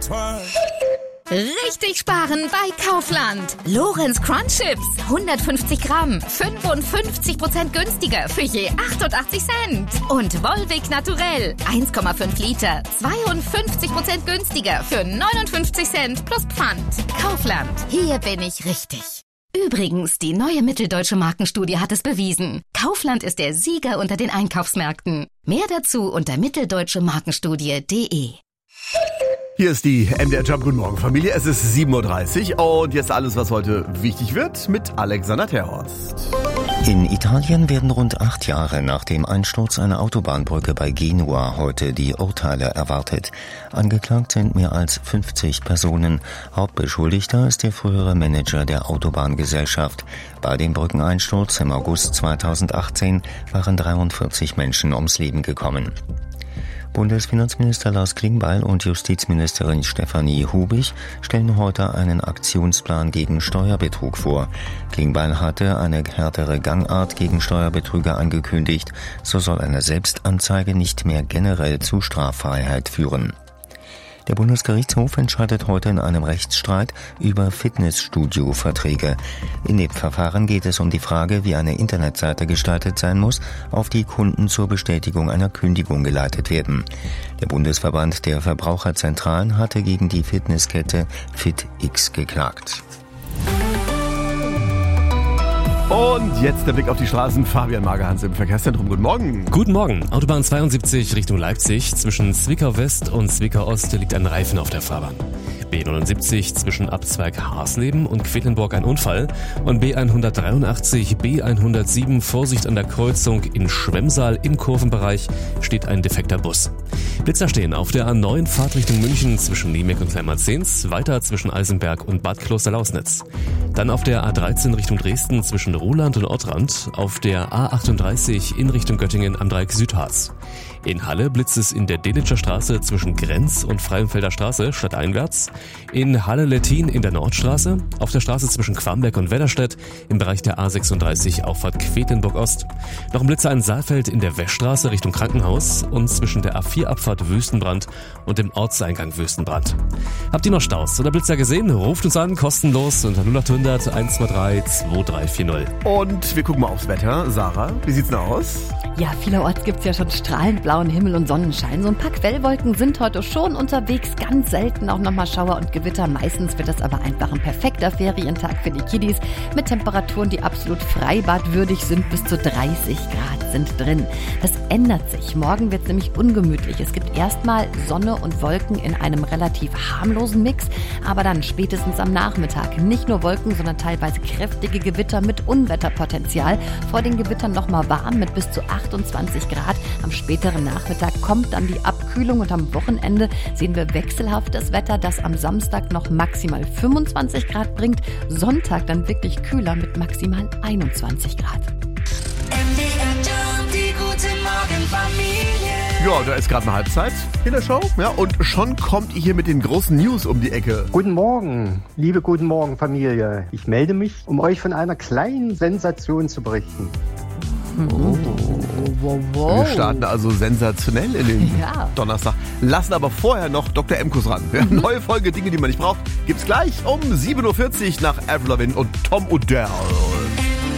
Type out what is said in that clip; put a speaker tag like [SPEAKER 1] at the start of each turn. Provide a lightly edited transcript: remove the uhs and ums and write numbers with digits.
[SPEAKER 1] Richtig sparen bei Kaufland. Lorenz Crunch Chips, 150 Gramm, 55% günstiger für je 88 Cent. Und Volvic Naturell, 1,5 Liter, 52% günstiger für 59 Cent plus Pfand. Kaufland, hier bin ich richtig. Übrigens, die neue Mitteldeutsche Markenstudie hat es bewiesen. Kaufland ist der Sieger unter den Einkaufsmärkten. Mehr dazu unter mitteldeutschemarkenstudie.de.
[SPEAKER 2] Hier ist die MDR Job. Guten Morgen, Familie. Es ist 7.30 Uhr und jetzt alles, was heute wichtig wird, mit Alexander Terhorst.
[SPEAKER 3] In Italien werden rund 8 Jahre nach dem Einsturz einer Autobahnbrücke bei Genua heute die Urteile erwartet. Angeklagt sind mehr als 50 Personen. Hauptbeschuldigter ist der frühere Manager der Autobahngesellschaft. Bei dem Brückeneinsturz im August 2018 waren 43 Menschen ums Leben gekommen. Bundesfinanzminister Lars Klingbeil und Justizministerin Stefanie Hubig stellen heute einen Aktionsplan gegen Steuerbetrug vor. Klingbeil hatte eine härtere Gangart gegen Steuerbetrüger angekündigt. So soll eine Selbstanzeige nicht mehr generell zu Straffreiheit führen. Der Bundesgerichtshof entscheidet heute in einem Rechtsstreit über Fitnessstudio-Verträge. In dem Verfahren geht es um die Frage, wie eine Internetseite gestaltet sein muss, auf die Kunden zur Bestätigung einer Kündigung geleitet werden. Der Bundesverband der Verbraucherzentralen hatte gegen die Fitnesskette FitX geklagt.
[SPEAKER 2] Und jetzt der Blick auf die Straßen. Fabian Magerhans im Verkehrszentrum. Guten Morgen.
[SPEAKER 4] Guten Morgen. Autobahn 72 Richtung Leipzig. Zwischen Zwickau West und Zwickau Ost liegt ein Reifen auf der Fahrbahn. B79 zwischen Abzweig Hasleben und Quedlinburg ein Unfall. Und B183, B107 Vorsicht an der Kreuzung in Schwemmsaal im Kurvenbereich steht ein defekter Bus. Blitzer stehen auf der A9 Fahrtrichtung München zwischen Niemek und Kleinmarzens, weiter zwischen Eisenberg und Bad Kloster-Lausnitz. Dann auf der A13 Richtung Dresden zwischen Roland und Ottrand, auf der A38 in Richtung Göttingen am Dreieck Südharz. In Halle blitzt es in der Delitscher Straße zwischen Grenz und Freienfelder Straße stadteinwärts. In Halle-Lettin in der Nordstraße, auf der Straße zwischen Quamberg und Wedderstedt im Bereich der A36 Auffahrt Quedlinburg Ost. Noch ein Blitzer in Saalfeld in der Weststraße Richtung Krankenhaus und zwischen der A4-Abfahrt Wüstenbrand und dem Ortseingang Wüstenbrand. Habt ihr noch Staus oder Blitzer gesehen? Ruft uns an, kostenlos unter 0800 123 2340.
[SPEAKER 2] Und wir gucken mal aufs Wetter. Sarah, wie sieht's denn aus?
[SPEAKER 5] Ja, vielerorts gibt's ja schon strahlend blauen Himmel und Sonnenschein. So ein paar Quellwolken sind heute schon unterwegs, ganz selten auch nochmal Schauer und Gewitter. Meistens wird das aber einfach ein perfekter Ferientag für die Kiddies mit Temperaturen, die absolut freibadwürdig sind. Bis zu 30 Grad sind drin. Das ändert sich. Morgen wird's nämlich ungemütlich. Es gibt erstmal Sonne und Wolken in einem relativ harmlosen Mix, aber dann spätestens am Nachmittag nicht nur Wolken, sondern teilweise kräftige Gewitter mit Unwetterpotenzial. Vor den Gewittern nochmal warm mit bis zu 28 Grad. Am späteren Nachmittag kommt dann die Abkühlung und am Wochenende sehen wir wechselhaftes Wetter, das am Samstag noch maximal 25 Grad bringt. Sonntag dann wirklich kühler mit maximal 21 Grad.
[SPEAKER 6] Die gute Morgenfamilie.
[SPEAKER 2] Ja, da ist gerade eine Halbzeit in der Show. Ja, und schon kommt ihr hier mit den großen News um die Ecke.
[SPEAKER 7] Guten Morgen, liebe Guten Morgen Familie. Ich melde mich, um euch von einer kleinen Sensation zu berichten.
[SPEAKER 2] Wir starten also sensationell in den Donnerstag. Lassen aber vorher noch Dr. Emkus ran. Ja, neue Folge Dinge, die man nicht braucht, gibt's gleich um 7.40 Uhr nach Avril Lavigne und Tom Odell.